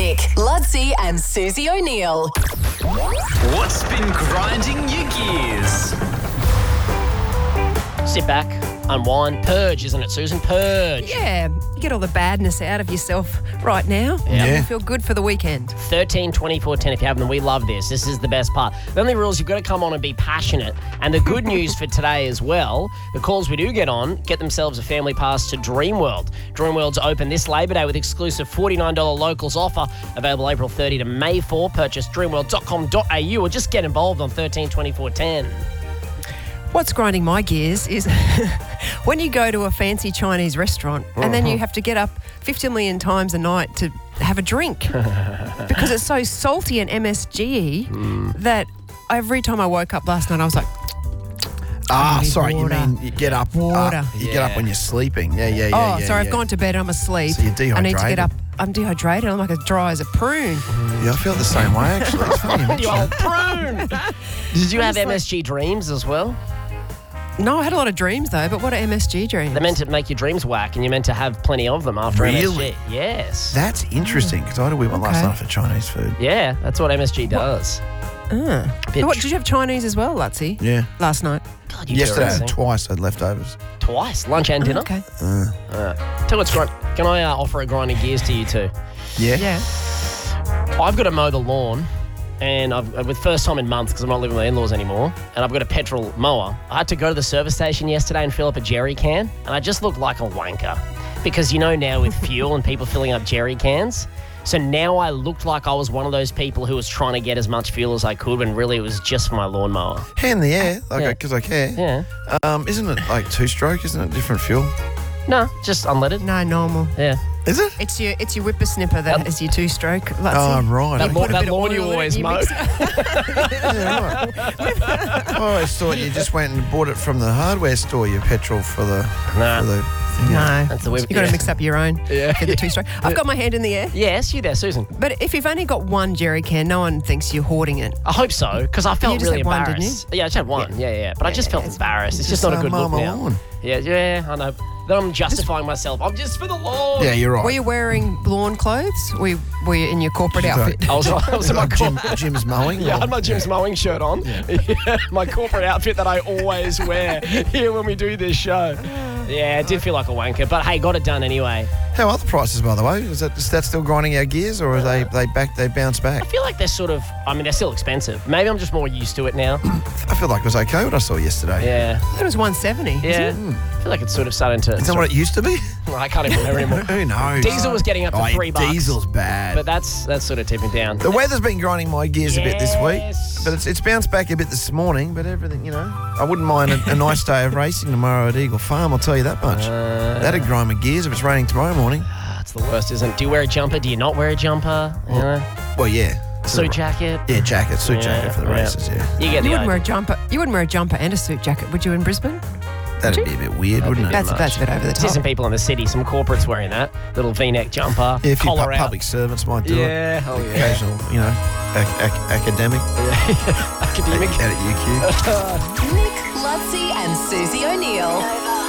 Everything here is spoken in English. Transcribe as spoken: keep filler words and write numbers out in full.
Nick, Ludsey and Susie O'Neill. What's been grinding your gears? Sit back, unwind, purge, isn't it, Susan? Purge. Yeah, you get all the badness out of yourself right now. Yeah. You feel good for the weekend. thirteen twenty-four ten if you haven't. We love this. This is the best part. The only rule is you've got to come on and be passionate. And the good news for today as well, the calls we do get on get themselves a family pass to Dreamworld. Dreamworld's open this Labor Day with exclusive forty-nine dollars locals offer available April thirtieth to May fourth. Purchase dreamworld dot com dot a u or just get involved on thirteen twenty-four ten. What's grinding my gears is when you go to a fancy Chinese restaurant and then you have to get up fifty million times a night to have a drink because it's so salty and M S G Mm. that every time I woke up last night I was like, Ah, I need sorry, water. you mean you get up Water. uh, you get Yeah. up when you're sleeping. Yeah, yeah, yeah. oh, yeah, sorry, yeah. I've gone to bed, I'm asleep. So you're I need to dehydrated. get up. I'm dehydrated. I'm like as dry as a prune. Yeah, I feel the same way actually. It's funny you mention You old that. prune. Did you have like- M S G dreams as well? No, I had a lot of dreams though, but what are M S G dreams? They're meant to make your dreams whack and you're meant to have plenty of them after Really? M S G. Yes. That's interesting because I had a weird one last Okay. night for Chinese food. yeah, that's what M S G does. Ah. Bit What, tr- did you have Chinese as well, Lutsy? Yeah. Last night? God, you Yesterday I do had everything. twice I had leftovers. Twice, lunch and dinner. Okay. Uh, Uh, tell you what's grind. Can I uh, offer a grinding gears to you too? yeah. Yeah. I've got to mow the lawn, and I've uh, with first time in months because I'm not living with my in-laws anymore, and I've got a petrol mower. I had to go to the service station yesterday and fill up a jerry can, and I just looked like a wanker because you know now with fuel and people filling up jerry cans. So now I looked like I was one of those people who was trying to get as much fuel as I could when really it was just for my lawnmower. Hand in the air, like Yeah. because I care. Yeah. Um, isn't it like two stroke? Isn't it different fuel? No, just unleaded. No, normal. Yeah. Is it? It's your it's your whippersnipper that That- is your two-stroke. Lutsy. Oh right. That, okay. lawn, put a that bit of lawn you oil in it always and you mow. mix it Yeah, right. I always thought you just went and bought it from the hardware store. Your petrol for the Nah. for the thing. No. That's the way. You got to yeah. mix up your own. Yeah. For the two-stroke. I've got my hand in the air. Yes, you there, Susan. But if you've only got one jerry can, no one thinks you're hoarding it. I hope so, because I felt You just really had one, didn't embarrassed. Yeah, I just had one. Yeah, yeah. But I just Yeah, felt it's- embarrassed. It's just, Just not a good mow look my now. lawn. Yeah, yeah, I know. Then I'm justifying myself. I'm just for the lawn. Yeah, you're right. Were you wearing lawn clothes? Were you, were you in your corporate She's outfit? I was, I was in my Like Jim, corporate. Jim's mowing. Yeah, I or- had my Jim's mowing shirt on. Yeah, my corporate outfit that I always wear here when we do this show. Yeah, it did feel like a wanker, but hey, got it done anyway. How are the prices, by the way? Is that, is that still grinding our gears, or are they they back they bounce back? I feel like they're sort of, I mean, they're still expensive. Maybe I'm just more used to it now. I feel like it was okay what I saw yesterday. Yeah, It was one seventy. yeah. Isn't it? I feel like it's sort of starting to. Is that what it used to be? I can't even remember anymore. Who knows? Diesel was getting up to oh, three bucks. Diesel's bad. But that's that's sort of tipping down. the weather's been grinding my gears a bit this week, Yes. but it's it's bounced back a bit this morning. But everything, you know, I wouldn't mind a, a nice day of racing tomorrow at Eagle Farm. I'll tell you that much. Uh, That'd grind my gears if it's raining tomorrow morning. That's the worst, isn't it? Do you wear a jumper? Do you not wear a jumper? You know? Well, yeah. Suit jacket? Yeah, jacket, suit Yeah, jacket for the yeah. races. Yeah, You get You the wouldn't wear a idea. jumper. You wouldn't wear a jumper and a suit jacket, would you, in Brisbane? that'd be a bit weird, wouldn't it? That'd That's that's a bit over the See some top. people in the city, some corporates wearing that. Little V-neck jumper, Yeah, a few collar pu- out. public servants might do it. Yeah, oh yeah. Occasional, you know, ac- ac- academic Academic. out at U Q. Nick, Ludsey and Susie O'Neill.